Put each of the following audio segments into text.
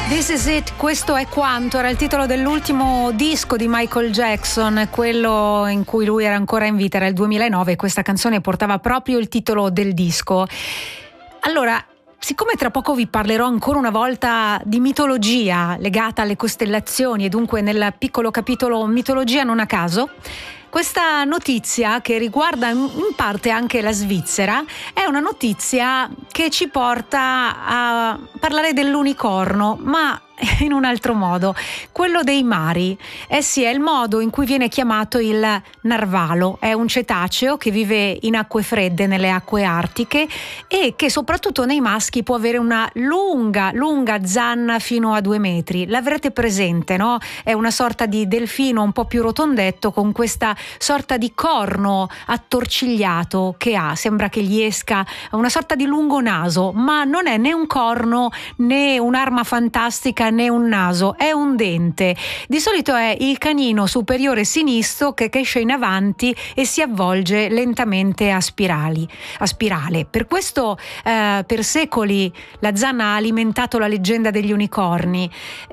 This is it, questo è quanto, era il titolo dell'ultimo disco di Michael Jackson, quello in cui lui era ancora in vita, era il 2009, e questa canzone portava proprio il titolo del disco. Allora, siccome tra poco vi parlerò ancora una volta di mitologia legata alle costellazioni e dunque nel piccolo capitolo mitologia non a caso, questa notizia, che riguarda in parte anche la Svizzera, è una notizia che ci porta a parlare dell'unicorno, ma in un altro modo, quello dei mari. Sì, è il modo in cui viene chiamato il narvalo. È un cetaceo che vive in acque fredde, nelle acque artiche, e che soprattutto nei maschi può avere una lunga zanna fino a 2 metri. L'avrete presente, no? È una sorta di delfino un po' più rotondetto, con questa sorta di corno attorcigliato che ha. Sembra che gli esca una sorta di lungo naso, ma non è né un corno né un'arma fantastica né un naso, è un dente. Di solito è il canino superiore sinistro che esce in avanti e si avvolge lentamente a spirale. Per questo per secoli la zanna ha alimentato la leggenda degli unicorni.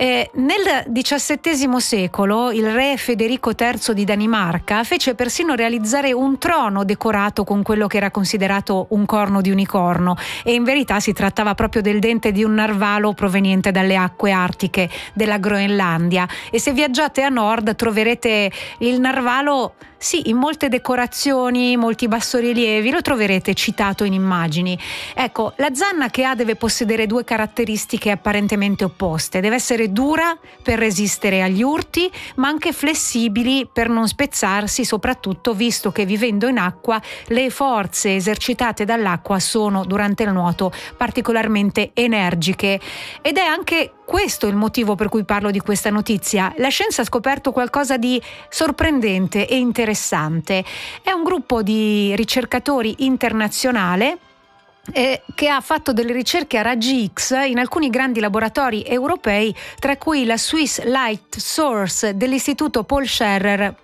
Nel XVII secolo il re Federico III di Danimarca fece persino realizzare un trono decorato con quello che era considerato un corno di unicorno, e in verità si trattava proprio del dente di un narvalo proveniente dalle acque artiche della Groenlandia. E se viaggiate a nord troverete il narvalo in molte decorazioni, molti bassorilievi, lo troverete citato in immagini. Ecco, la zanna che ha deve possedere 2 caratteristiche apparentemente opposte: deve essere dura per resistere agli urti, ma anche flessibili per non spezzarsi, soprattutto visto che vivendo in acqua le forze esercitate dall'acqua sono durante il nuoto particolarmente energiche. Ed è anche questo il motivo per cui parlo di questa notizia. La scienza ha scoperto qualcosa di sorprendente e interessante. È un gruppo di ricercatori internazionale che ha fatto delle ricerche a raggi X in alcuni grandi laboratori europei, tra cui la Swiss Light Source dell'istituto Paul Scherrer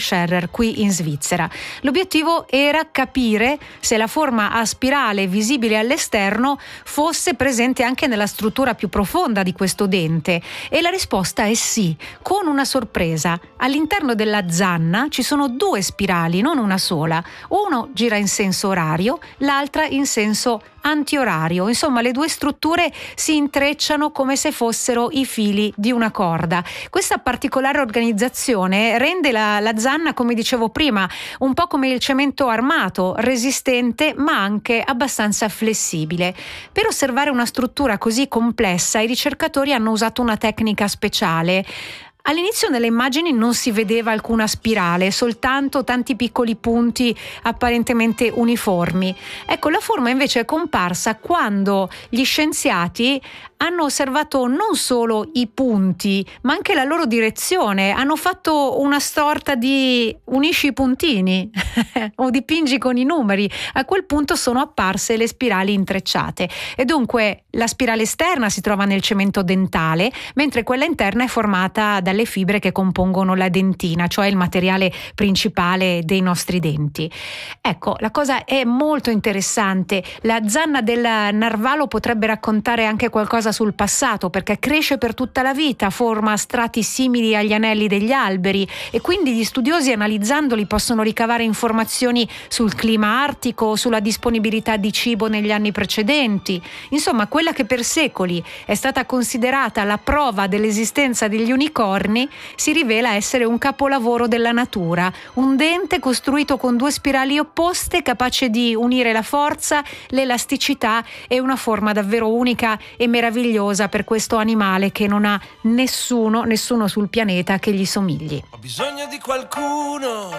qui in Svizzera. L'obiettivo era capire se la forma a spirale visibile all'esterno fosse presente anche nella struttura più profonda di questo dente, e la risposta è sì, con una sorpresa. All'interno della zanna ci sono 2 spirali, non una sola. Uno gira in senso orario, l'altra in senso antiorario. Insomma, le 2 strutture si intrecciano come se fossero i fili di una corda. Questa particolare organizzazione rende la zanna, come dicevo prima, un po' come il cemento armato, resistente ma anche abbastanza flessibile. Per osservare una struttura così complessa, i ricercatori hanno usato una tecnica speciale. All'inizio nelle immagini non si vedeva alcuna spirale, soltanto tanti piccoli punti apparentemente uniformi. Ecco, la forma invece è comparsa quando gli scienziati hanno osservato non solo i punti, ma anche la loro direzione. Hanno fatto una sorta di unisci i puntini o dipingi con i numeri. A quel punto sono apparse le spirali intrecciate, e dunque la spirale esterna si trova nel cemento dentale, mentre quella interna è formata dalle fibre che compongono la dentina, cioè il materiale principale dei nostri denti. Ecco, la cosa è molto interessante. La zanna del narvalo potrebbe raccontare anche qualcosa sul passato, perché cresce per tutta la vita, forma strati simili agli anelli degli alberi, e quindi gli studiosi, analizzandoli, possono ricavare informazioni sul clima artico, sulla disponibilità di cibo negli anni precedenti. Insomma, quella che per secoli è stata considerata la prova dell'esistenza degli unicorni si rivela essere un capolavoro della natura, un dente costruito con 2 spirali opposte, capace di unire la forza, l'elasticità e una forma davvero unica e meravigliosa per questo animale che non ha nessuno sul pianeta che gli somigli. Ho bisogno di qualcuno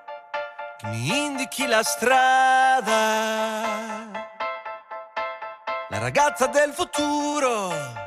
che mi indichi la strada, la ragazza del futuro